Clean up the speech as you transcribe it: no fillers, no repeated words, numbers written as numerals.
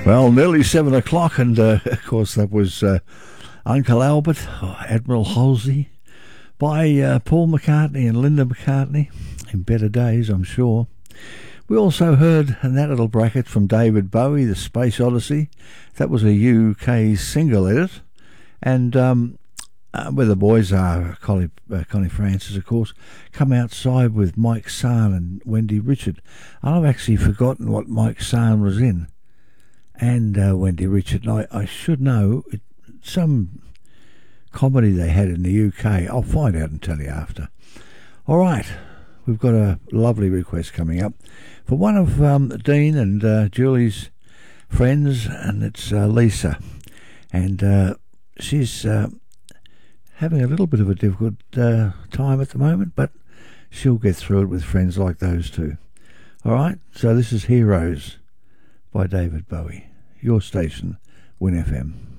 Well, nearly 7 o'clock, and of course that was Uncle Albert, Admiral Halsey, by Paul McCartney and Linda McCartney, in better days, I'm sure. We also heard in that little bracket from David Bowie, The Space Odyssey. That was a UK single edit, and where the boys are, Connie Francis, of course, Come Outside with Mike Sahn and Wendy Richard. I've actually forgotten what Mike Sahn was in, and Wendy Richard. And I should know some comedy they had in the UK. I'll find out and tell you after. All right, we've got a lovely request coming up for one of Dean and Julie's friends, and it's Lisa, and she's having a little bit of a difficult time at the moment, but she'll get through it with friends like those two. All right, so this is Heroes by David Bowie. Your station, Win FM.